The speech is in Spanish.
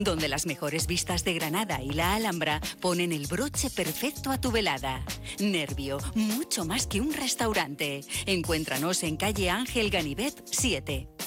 donde las mejores vistas de Granada y la Alhambra ponen el broche perfecto a tu velada. Nervio, mucho más que un restaurante. Encuéntranos en calle Ángel Ganivet 7.